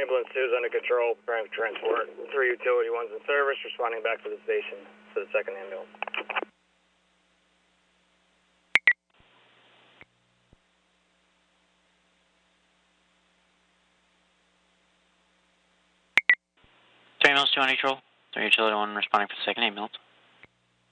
ambulance 2 is under control, preparing for transport. 3 utility 1's in service, responding back to the station for the second ambulance. Ambulance 2 on control. 3 utility 1 responding for the second ambulance.